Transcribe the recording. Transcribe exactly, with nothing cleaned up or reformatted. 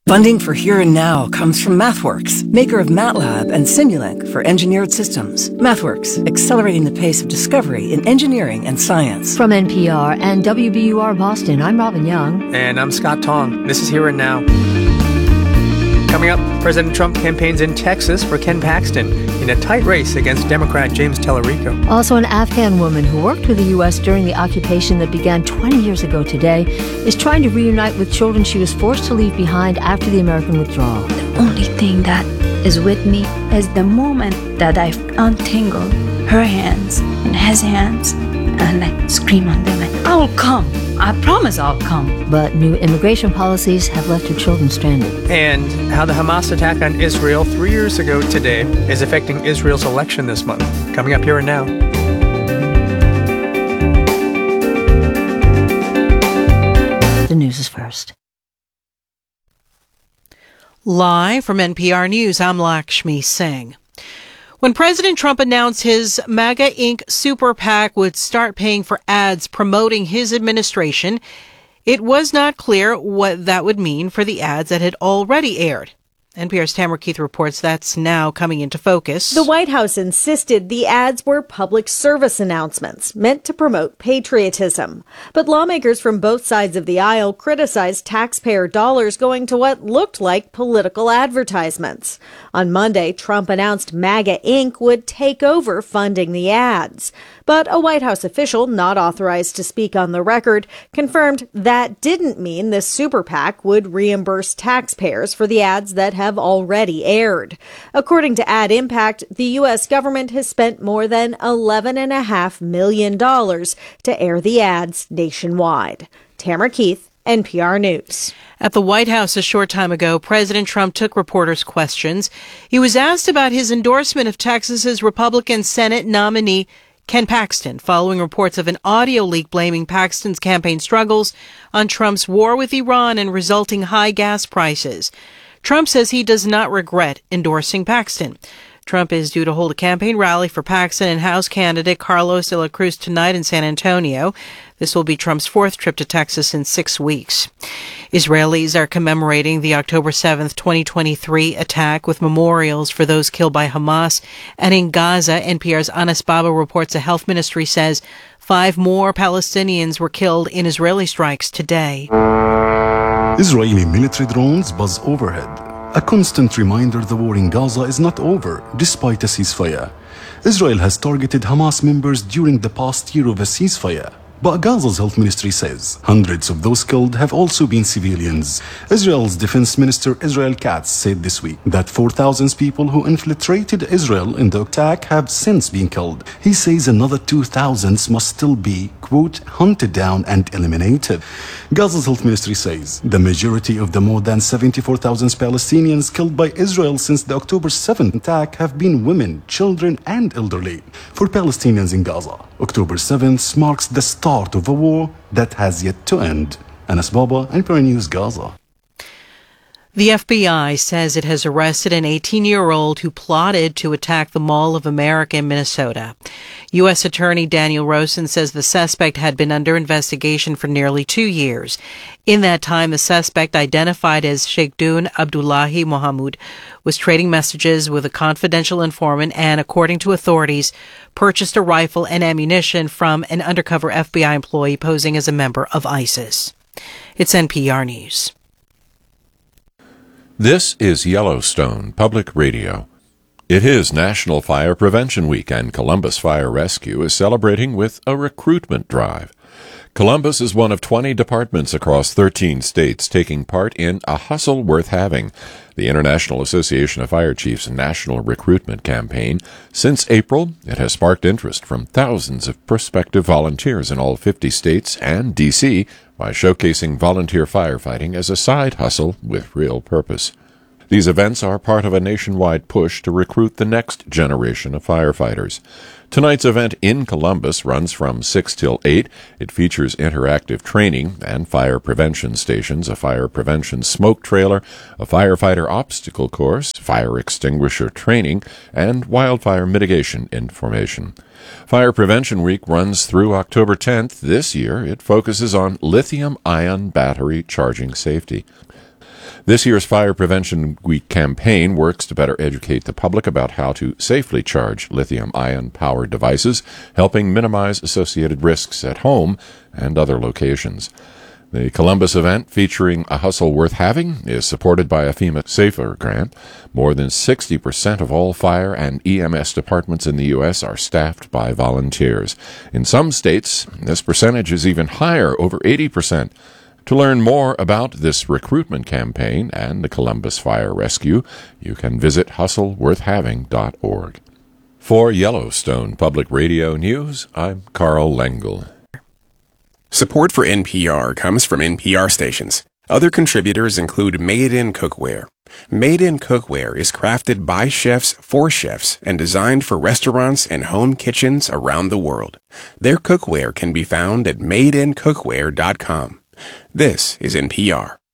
Funding for Here and Now comes from MathWorks, maker of MATLAB and Simulink for engineered systems. MathWorks, accelerating the pace of discovery in engineering and science. From N P R and W B U R Boston, I'm Robin Young. And I'm Scott Tong. This is Here and Now. Coming up, President Trump campaigns in Texas for Ken Paxton in a tight race against Democrat James Tallarico. Also, an Afghan woman who worked with the U S during the occupation that began twenty years ago today is trying to reunite with children she was forced to leave behind after the American withdrawal. The only thing that is with me is the moment that I untangle her hands and his hands and I scream on them, and I'll come. I promise I'll come. But new immigration policies have left her children stranded. And how the Hamas attack on Israel three years ago today is affecting Israel's election this month. Coming up Here and Now. The news is first. Live from N P R News, I'm Lakshmi Singh. When President Trump announced his MAGA Incorporated super PAC would start paying for ads promoting his administration, it was not clear what that would mean for the ads that had already aired. N P R's Tamara Keith reports that's now coming into focus. The White House insisted the ads were public service announcements meant to promote patriotism. But lawmakers from both sides of the aisle criticized taxpayer dollars going to what looked like political advertisements. On Monday, Trump announced MAGA Incorporated would take over funding the ads. But a White House official not authorized to speak on the record confirmed that didn't mean the super PAC would reimburse taxpayers for the ads that have already aired. According to Ad Impact, the U S government has spent more than eleven point five million dollars to air the ads nationwide. Tamara Keith, N P R News. At the White House a short time ago, President Trump took reporters' questions. He was asked about his endorsement of Texas's Republican Senate nominee Ken Paxton, following reports of an audio leak blaming Paxton's campaign struggles on Trump's war with Iran and resulting high gas prices. Trump says he does not regret endorsing Paxton. Trump is due to hold a campaign rally for Paxton and House candidate Carlos de la Cruz tonight in San Antonio. This will be Trump's fourth trip to Texas in six weeks. Israelis are commemorating the October seventh, twenty twenty-three attack with memorials for those killed by Hamas. And in Gaza, N P R's Anas Baba reports the health ministry says five more Palestinians were killed in Israeli strikes today. Israeli military drones buzz overhead. A constant reminder the war in Gaza is not over, despite a ceasefire. Israel has targeted Hamas members during the past year of a ceasefire. But Gaza's health ministry says hundreds of those killed have also been civilians. Israel's defense minister Israel Katz said this week that four thousand people who infiltrated Israel in the attack have since been killed. He says another two thousand must still be, quote, hunted down and eliminated. Gaza's health ministry says the majority of the more than seventy-four thousand Palestinians killed by Israel since the October seventh attack have been women, children, and elderly. For Palestinians in Gaza, October seventh marks the start of a war that has yet to end. Anas Baba, N P R News, Gaza. The F B I says it has arrested an eighteen-year-old who plotted to attack the Mall of America in Minnesota. U S Attorney Daniel Rosen says the suspect had been under investigation for nearly two years. In that time, the suspect, identified as Sheikhdun Abdullahi Mohamud, was trading messages with a confidential informant and, according to authorities, purchased a rifle and ammunition from an undercover F B I employee posing as a member of ISIS. It's N P R News. This is Yellowstone Public Radio. It is National Fire Prevention Week, and Columbus Fire Rescue is celebrating with a recruitment drive. Columbus is one of twenty departments across thirteen states taking part in A Hustle Worth Having, the International Association of Fire Chiefs' national recruitment campaign. Since April, it has sparked interest from thousands of prospective volunteers in all fifty states and D C by showcasing volunteer firefighting as a side hustle with real purpose. These events are part of a nationwide push to recruit the next generation of firefighters. Tonight's event in Columbus runs from six till eight. It features interactive training and fire prevention stations, a fire prevention smoke trailer, a firefighter obstacle course, fire extinguisher training, and wildfire mitigation information. Fire Prevention Week runs through October tenth. This year, it focuses on lithium-ion battery charging safety. This year's Fire Prevention Week campaign works to better educate the public about how to safely charge lithium-ion powered devices, helping minimize associated risks at home and other locations. The Columbus event, featuring a hustle worth having, is supported by a FEMA SAFER grant. More than sixty percent of all fire and E M S departments in the U S are staffed by volunteers. In some states, this percentage is even higher, over eighty percent. To learn more about this recruitment campaign and the Columbus Fire Rescue, you can visit hustle worth having dot org. For Yellowstone Public Radio News, I'm Carl Lengel. Support for N P R comes from N P R stations. Other contributors include Made In Cookware. Made In Cookware is crafted by chefs for chefs and designed for restaurants and home kitchens around the world. Their cookware can be found at made in cookware dot com. This is N P R.